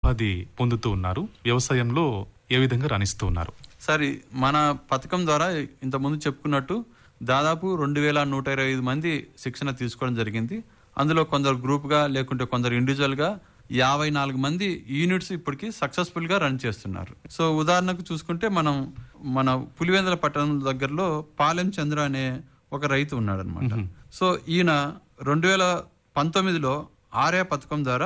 ఉపాధి పొందుతూ ఉన్నారు? వ్యవసాయంలో ఏ విధంగా రాణిస్తూ ఉన్నారు? సరే, మన పథకం ద్వారా ఇంతకుముందు చెప్పుకున్నట్టు దాదాపు 2125 మంది శిక్షణ తీసుకోవడం జరిగింది. అందులో కొందరు గ్రూప్గా లేకుంటే కొందరు ఇండివిజువల్గా 54 మంది యూనిట్స్ ఇప్పటికి సక్సెస్ఫుల్ గా రన్ చేస్తున్నారు. సో ఉదాహరణకు చూసుకుంటే మన పులివెందుల పట్టణం దగ్గరలో పాలెం చంద్ర అనే ఒక రైతు ఉన్నాడు అనమాట. సో ఈయన 2019లో ఆర్య పథకం ద్వారా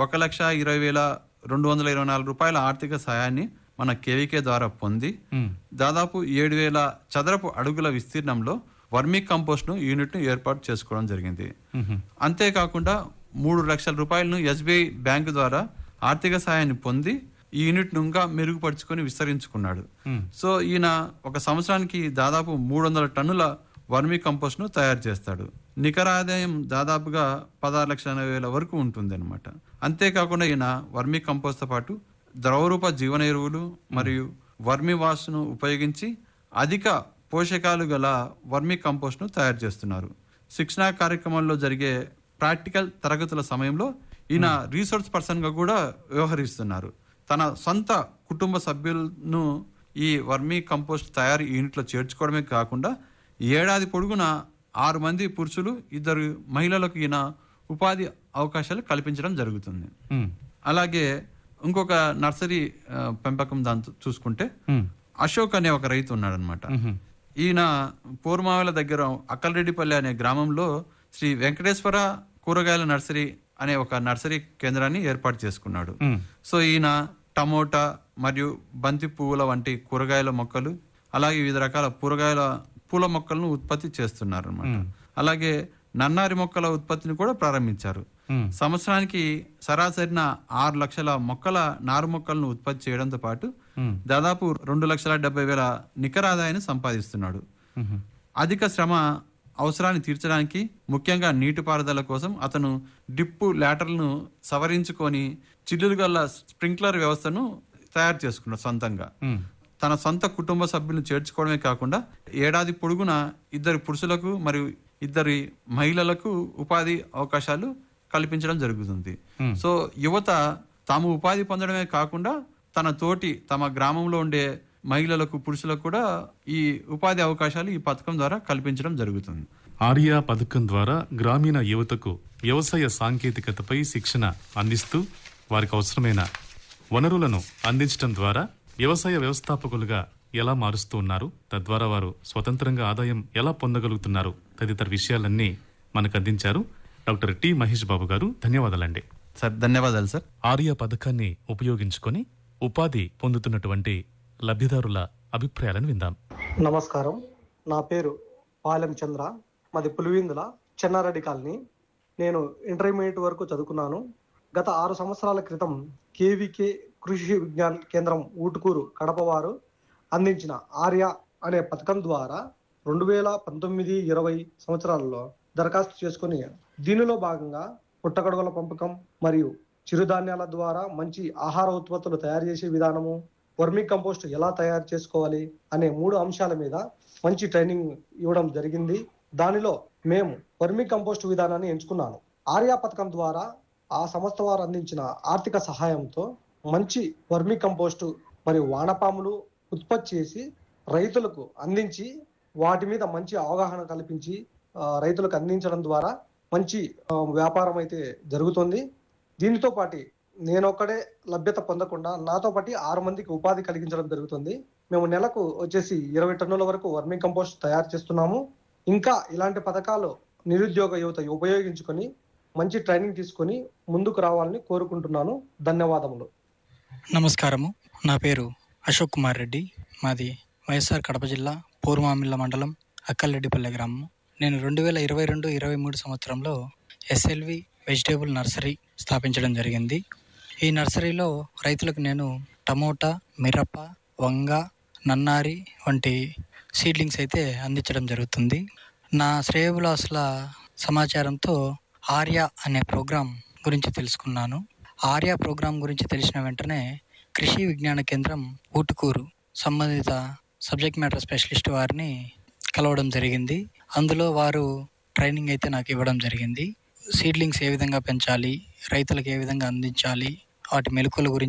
1,20,224 రూపాయల ఆర్థిక సహాయాన్ని మన కేవీకే ద్వారా పొంది దాదాపు 7,000 చదరపు అడుగుల విస్తీర్ణంలో వర్మీ కంపోస్ట్ ను యూనిట్ ను ఏర్పాటు చేసుకోవడం జరిగింది. అంతేకాకుండా 3 లక్షల రూపాయలను ఎస్బీఐ బ్యాంకు ద్వారా ఆర్థిక సహాయాన్ని పొంది ఈ యూనిట్ ను ఇంకా మెరుగుపరుచుకొని విస్తరించుకున్నాడు. సో ఈయన ఒక సంవత్సరానికి దాదాపు 300 టన్నుల వర్మీ కంపోస్ట్ ను తయారు చేస్తాడు. నికర ఆదాయం దాదాపుగా 16,80,000 వరకు ఉంటుంది అనమాట. అంతేకాకుండా ఈయన వర్మీ కంపోస్ట్ తో పాటు ద్రవరూప జీవన ఎరువులు మరియు వర్మీ వాష్ ను ఉపయోగించి అధిక పోషకాలు గల వర్మీ కంపోస్ట్ ను తయారు చేస్తున్నారు. శిక్షణా కార్యక్రమంలో జరిగే ప్రాక్టికల్ తరగతుల సమయంలో ఈయన రీసోర్స్ పర్సన్ గా కూడా వ్యవహరిస్తున్నారు. తన సొంత కుటుంబ సభ్యులను ఈ వర్మీ కంపోస్ట్ తయారీ యూనిట్ లో చేర్చుకోవడమే కాకుండా ఏడాది పొడుగున 6 మంది పురుషులు 2 మహిళలకు ఈయన ఉపాధి అవకాశాలు కల్పించడం జరుగుతుంది. అలాగే ఇంకొక నర్సరీ పెంపకం దాంతో చూసుకుంటే అశోక్ అనే ఒక రైతు ఉన్నాడు అనమాట. ఈయన పూర్మావల దగ్గర అక్కలరెడ్డిపల్లి అనే గ్రామంలో శ్రీ వెంకటేశ్వర కూరగాయల నర్సరీ అనే ఒక నర్సరీ కేంద్రాన్ని ఏర్పాటు చేసుకున్నాడు. సో ఈయన టమోటా మరియు బంతి పువ్వుల వంటి కూరగాయల మొక్కలు అలాగే వివిధ రకాల పూల మొక్కలను ఉత్పత్తి చేస్తున్నారు అనమాట. అలాగే నన్నారి మొక్కల ఉత్పత్తిని కూడా ప్రారంభించారు. సంవత్సరానికి సరాసరిన 6 లక్షల మొక్కల నారు మొక్కలను ఉత్పత్తి చేయడంతో పాటు దాదాపు 2,70,000 నికర ఆదాయాన్ని సంపాదిస్తున్నాడు. అధిక శ్రమ అవసరాన్ని తీర్చడానికి ముఖ్యంగా నీటిపారుదల కోసం అతను డిప్పు లాటర్లను సవరించుకొని చిల్లులు గల స్ప్రింక్లర్ వ్యవస్థను తయారు చేసుకున్నాడు సొంతంగా. తన సొంత కుటుంబ సభ్యులను చేర్చుకోవడమే కాకుండా ఏడాది పొడుగున 2 పురుషులకు మరియు 2 మహిళలకు ఉపాధి అవకాశాలు కల్పించడం జరుగుతుంది. సో యువత తాము ఉపాధి పొందడమే కాకుండా తమ గ్రామంలో ఉండే మహిళలకు పురుషులకు కూడా ఈ ఉపాధి అవకాశాలు ఈ పథకం ద్వారా కల్పించడం జరుగుతుంది. ఆర్య పథకం ద్వారా గ్రామీణ యువతకు వ్యవసాయ సాంకేతికతపై శిక్షణ అందిస్తూ వారికి అవసరమైన వనరులను అందించడం ద్వారా వ్యవసాయ వ్యవస్థాపకులుగా ఎలా మారుస్తూ ఉన్నారు, తద్వారా వారు స్వతంత్రంగా ఆదాయం ఎలా పొందగలుగుతున్నారు తదితర విషయాలన్నీ మనకు అందించారు డాక్టర్ టి మహేష్ బాబు గారు. ధన్యవాదాలండి. సార్ ధన్యవాదాలు సార్. ఆర్య పథకాన్ని ఉపయోగించుకొని ఉపాధి పొందుతున్నటువంటి లబ్ధిదారుల అభిప్రాయాలను విందాం. నమస్కారం, నా పేరు పాలెం చంద్ర, మాది పులివెందుల చెన్నారెడ్డి కాలనీ. నేను ఇంటర్మీడియట్ వరకు చదువుకున్నాను. గత 6 సంవత్సరాల క్రితం కేవీకే కృషి విజ్ఞాన కేంద్రం ఊటుకూరు కడప వారు అందించిన ఆర్య అనే పథకం ద్వారా 2019-20 సంవత్సరాలలో దరఖాస్తు చేసుకుని దీనిలో భాగంగా పుట్టగొడుగుల పెంపకం మరియు చిరుధాన్యాల ద్వారా మంచి ఆహార ఉత్పత్తులు తయారు చేసే విధానము, వర్మీ కంపోస్ట్ ఎలా తయారు చేసుకోవాలి అనే 3 అంశాల మీద మంచి ట్రైనింగ్ ఇవ్వడం జరిగింది. దానిలో మేము వర్మీ కంపోస్ట్ విధానాన్ని ఎంచుకున్నాను. ఆర్య పథకం ద్వారా ఆ సంస్థ వారు అందించిన ఆర్థిక సహాయంతో మంచి వర్మీ కంపోస్టు మరియు వానపాములు ఉత్పత్తి చేసి రైతులకు అందించి వాటి మీద మంచి అవగాహన కల్పించి రైతులకు అందించడం ద్వారా మంచి వ్యాపారం అయితే జరుగుతుంది. దీనితో పాటు నేనొక్కడే లభ్యత పొందకుండా నాతో పాటు 6 మందికి ఉపాధి కలిగించడం జరుగుతుంది. మేము నెలకు వచ్చేసి 20 టన్నుల వరకు వర్మీ కంపోస్ట్ తయారు చేస్తున్నాము. ఇంకా ఇలాంటి పథకాలు నిరుద్యోగ యువత ఉపయోగించుకొని మంచి ట్రైనింగ్ తీసుకొని ముందుకు రావాలని కోరుకుంటున్నాను. ధన్యవాదములు. నమస్కారము, నా పేరు అశోక్ కుమార్ రెడ్డి, మాది వైఎస్ఆర్ కడప జిల్లా పూర్మామిల్ల మండలం అక్కలరెడ్డిపల్లె గ్రామం. నేను 2022-23 సంవత్సరంలో ఎస్ఎల్వి వెజిటేబుల్ నర్సరీ స్థాపించడం జరిగింది. ఈ నర్సరీలో రైతులకు నేను టమోటా, మిరప, వంగ, నన్నారి వంటి సీడ్లింగ్స్ అయితే అందించడం జరుగుతుంది. నా శ్రేయోభిలాషుల సమాచారంతో ఆర్య అనే ప్రోగ్రాం గురించి తెలుసుకున్నాను. ఆర్య ప్రోగ్రాం గురించి తెలిసిన వెంటనే కృషి విజ్ఞాన కేంద్రం ఊటుకూరు సంబంధిత సబ్జెక్ట్ మ్యాటర్ స్పెషలిస్ట్ వారిని కలవడం జరిగింది. అందులో వారు ట్రైనింగ్ అయితే నాకు ఇవ్వడం జరిగింది. సీడ్లింగ్స్ ఏ విధంగా పెంచాలి, రైతులకు ఏ విధంగా అందించాలి, వాటి మెలకువల గురించి